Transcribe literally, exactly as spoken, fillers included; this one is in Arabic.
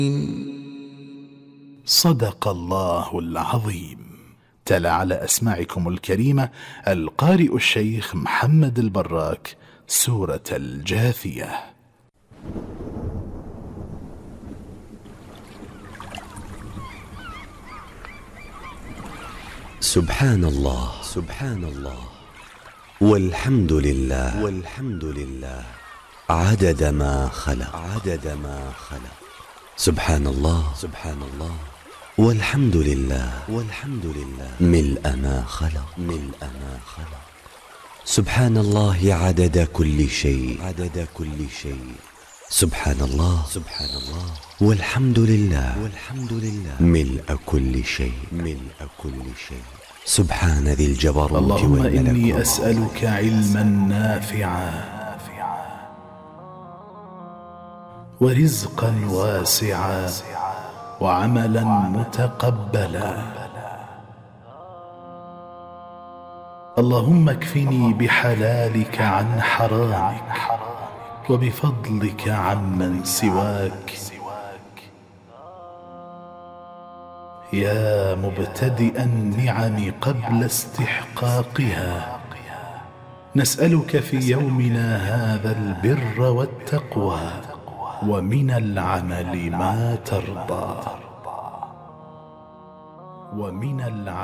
صدق الله العظيم. تلا على أسماعكم الكريمة القارئ الشيخ محمد البراك سورة الجاثية. سبحان الله سبحان الله والحمد لله والحمد لله عدد ما خلق عدد ما خلق. سبحان الله سبحان الله والحمد لله والحمد لله ملء ما خلق ملء ما خلق. سبحان الله عدد كل شيء عدد كل شيء. سبحان الله سبحان الله والحمد لله والحمد لله ملء كل شيء ملء كل شيء. سبحان ذي الجبروت والملكوت. اللهم إني أسألك علما نافعا ورزقا واسعا وعملا متقبلا. اللهم اكفني بحلالك عن حرامك وبفضلك عمن سواك. يا مبتدئ النعم قبل استحقاقها، نسألك في يومنا هذا البر والتقوى ومن العمل ما ترضى ومن العمل